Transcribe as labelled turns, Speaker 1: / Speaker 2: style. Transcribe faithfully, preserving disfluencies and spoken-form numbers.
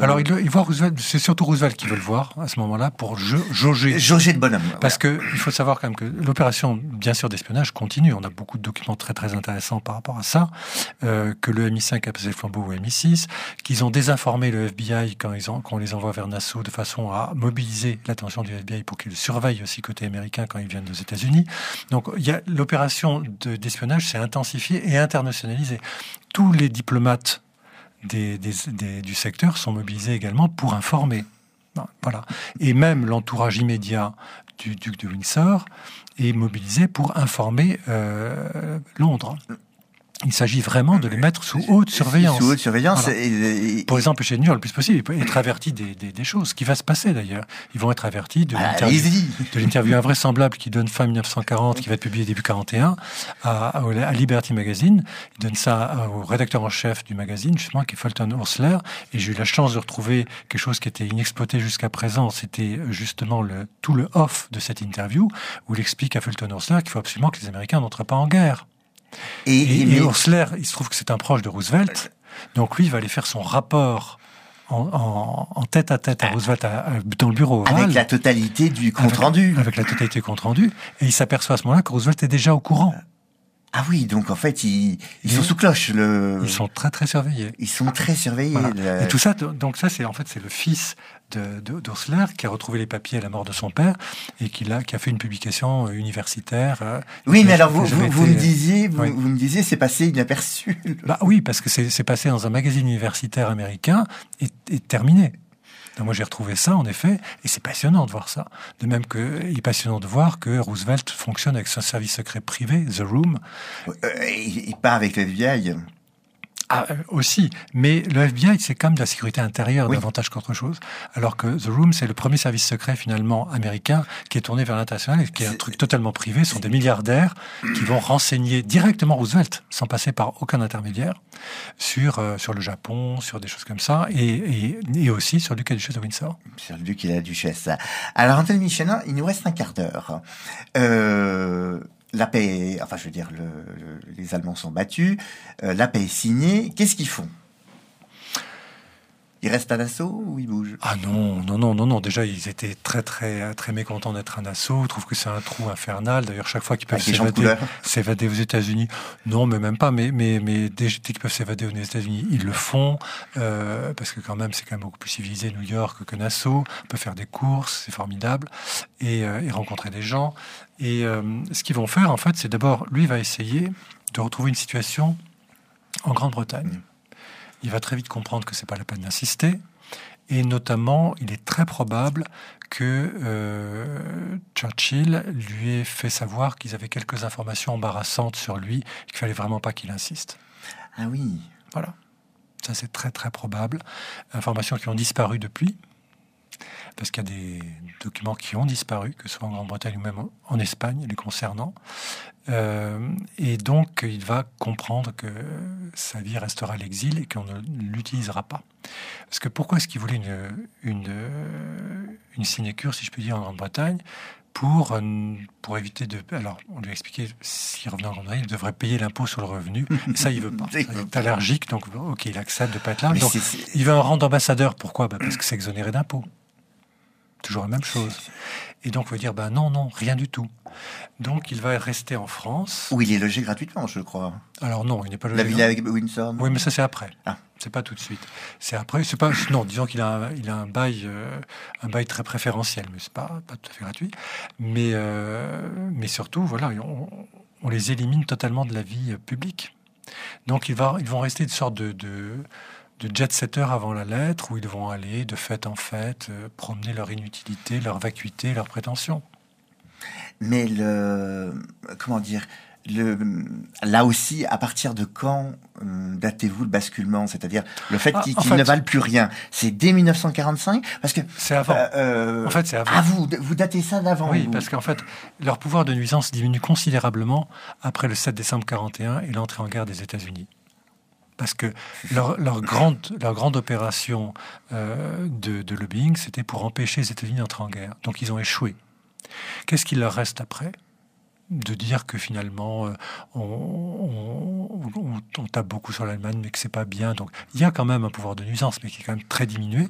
Speaker 1: Alors, il, il voit Roosevelt, c'est surtout Roosevelt qui veut le voir à ce moment-là pour ja- jauger.
Speaker 2: Jauger de bonhomme.
Speaker 1: Parce
Speaker 2: voilà.
Speaker 1: que il faut savoir quand même que l'opération, bien sûr, d'espionnage continue. On a beaucoup de documents très très intéressants par rapport à ça. Euh, que le M I cinq a passé le flambeau au M I six, qu'ils ont désinformé le F B I quand ils ont, quand on les envoie vers Nassau de façon à mobiliser l'attention du F B I pour qu'il le surveille aussi côté américain quand ils viennent aux États-Unis. Donc, il y a l'opération de, d'espionnage s'est intensifiée et internationalisée. Tous les diplomates Des, des, des, du secteur sont mobilisés également pour informer. Voilà. Et même l'entourage immédiat du duc de Windsor est mobilisé pour informer euh, Londres. Il s'agit vraiment de les mettre sous haute surveillance.
Speaker 2: Sous haute surveillance.
Speaker 1: Voilà.
Speaker 2: Et, et,
Speaker 1: pour les empêcher de nuire le plus possible, et être avertis des, des, des choses. Ce qui va se passer d'ailleurs. Ils vont être avertis de l'interview, de l'interview invraisemblable qui donne fin dix-neuf cent quarante, qui va être publiée début quarante et un, à, à Liberty Magazine. Il donne ça au rédacteur en chef du magazine, justement, qui est Fulton Oursler. Et j'ai eu la chance de retrouver quelque chose qui était inexploité jusqu'à présent. C'était justement le, tout le off de cette interview, où il explique à Fulton Oursler qu'il faut absolument que les Américains n'entrent pas en guerre. Et, et, et mais... Oursler, il se trouve que c'est un proche de Roosevelt, donc lui, il va aller faire son rapport en, en, en tête à tête à Roosevelt à, à, dans le bureau oval.
Speaker 2: Avec la totalité du compte-rendu.
Speaker 1: Avec, avec la totalité du compte-rendu. Et il s'aperçoit à ce moment-là que Roosevelt est déjà au courant.
Speaker 2: Ah oui, donc en fait, ils, ils sont sous cloche. Le...
Speaker 1: Ils sont très très surveillés.
Speaker 2: Ils sont très surveillés.
Speaker 1: Voilà.
Speaker 2: Le...
Speaker 1: Et tout ça, donc ça, c'est en fait c'est le fils de, de, d'Oursler qui a retrouvé les papiers à la mort de son père et qui a, qui a fait une publication universitaire. Euh,
Speaker 2: oui, mais alors vous, vous, vous
Speaker 1: été...
Speaker 2: me disiez, vous,
Speaker 1: oui.
Speaker 2: vous me disiez, c'est passé inaperçu.
Speaker 1: Bah oui, parce que c'est, c'est passé dans un magazine universitaire américain et, et terminé. Donc moi j'ai retrouvé ça en effet, et c'est passionnant de voir ça. De même que il est passionnant de voir que Roosevelt fonctionne avec son service secret privé, The Room.
Speaker 2: Euh, il, il part avec le F B I.
Speaker 1: Ah, aussi, mais le F B I, c'est quand même de la sécurité intérieure
Speaker 2: oui.
Speaker 1: davantage qu'autre chose, alors que The Room, c'est le premier service secret finalement américain qui est tourné vers l'international et qui est, est un truc totalement privé. Ce sont des milliardaires qui vont renseigner directement Roosevelt, sans passer par aucun intermédiaire, sur, euh, sur le Japon, sur des choses comme ça, et, et, et aussi sur le duc et la duchesse de Windsor.
Speaker 2: Sur le duc et la duchesse. Alors, Anthony Michelin, il nous reste un quart d'heure. Euh... La paix, enfin je veux dire, le, le, les Allemands sont battus, euh, la paix est signée. Qu'est-ce qu'ils font ? Ils restent à Nassau ou ils bougent ?
Speaker 1: Ah non, non, non, non, non. Déjà, ils étaient très, très, très mécontents d'être à Nassau. Ils trouvent que c'est un trou infernal. D'ailleurs, chaque fois qu'ils peuvent s'évader, s'évader aux États-Unis, non, mais même pas. Mais, mais, mais dès qu'ils peuvent s'évader aux États-Unis, ils le font euh, parce que quand même, c'est quand même beaucoup plus civilisé New York que Nassau. On peut faire des courses, c'est formidable, et, euh, et rencontrer des gens. Et euh, ce qu'ils vont faire, en fait, c'est d'abord, lui va essayer de retrouver une situation en Grande-Bretagne. Il va très vite comprendre que c'est pas la peine d'insister. Et notamment, il est très probable que euh, Churchill lui ait fait savoir qu'ils avaient quelques informations embarrassantes sur lui, et qu'il fallait vraiment pas qu'il insiste.
Speaker 2: Ah oui.
Speaker 1: Voilà. Ça, c'est très, très probable. Informations qui ont disparu depuis. Parce qu'il y a des documents qui ont disparu, que ce soit en Grande-Bretagne ou même en Espagne, les concernant. Euh, et donc, il va comprendre que sa vie restera à l'exil et qu'on ne l'utilisera pas. Parce que pourquoi est-ce qu'il voulait une, une, une sinécure, si je puis dire, en Grande-Bretagne, pour, pour éviter de... Alors, on lui a expliqué, s'il revenait en Grande-Bretagne, il devrait payer l'impôt sur le revenu. Et ça, il veut pas. Il est allergique, donc ok, il accepte de ne pas être là. Donc, c'est, c'est... il veut un rang d'ambassadeur. Pourquoi ? Bah, parce que c'est exonéré d'impôts. Toujours la même chose. Et donc, on veut dire, ben non, non, rien du tout. Donc, il va rester en France.
Speaker 2: Où il est logé gratuitement, je crois.
Speaker 1: Alors non, il n'est pas logé.
Speaker 2: La villa avec Windsor.
Speaker 1: Oui, mais ça, c'est après.
Speaker 2: Ah.
Speaker 1: C'est pas tout de suite. C'est après. C'est pas. Non, disons qu'il a, un, il a un bail, euh, un bail très préférentiel, mais c'est pas, pas tout à fait gratuit. Mais, euh, mais surtout, voilà, on, on les élimine totalement de la vie publique. Donc, il va, ils vont rester une sorte de, de de jet-setters avant la lettre, où ils vont aller de fête en fête, euh, promener leur inutilité, leur vacuité, leurs prétentions.
Speaker 2: Mais le... Comment dire le, là aussi, à partir de quand euh, datez-vous le basculement ? C'est-à-dire le fait ah, qu'ils, qu'ils fait, ne valent plus rien. C'est dès dix-neuf cent quarante-cinq ? Parce que...
Speaker 1: C'est avant.
Speaker 2: Euh,
Speaker 1: en fait, c'est avant.
Speaker 2: Ah, vous, vous datez ça d'avant ?
Speaker 1: Oui,
Speaker 2: vous.
Speaker 1: Parce qu'en fait, leur pouvoir de nuisance diminue considérablement après le sept décembre quarante et un et l'entrée en guerre des États-Unis. Parce que leur, leur, grande, leur grande opération euh, de, de lobbying, c'était pour empêcher les États-Unis d'entrer en guerre. Donc ils ont échoué. Qu'est-ce qu'il leur reste après ? De dire que finalement, euh, on, on, on, on tape beaucoup sur l'Allemagne, mais que c'est pas bien. Donc il y a quand même un pouvoir de nuisance, mais qui est quand même très diminué.